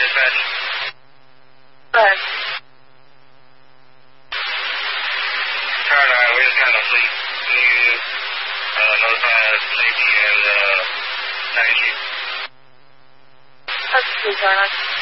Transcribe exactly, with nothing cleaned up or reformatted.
dispatch? Correct. Tower nine, we just got no fleet. Can you uh, notify safety and uh, night chief? That's true, Tower nine.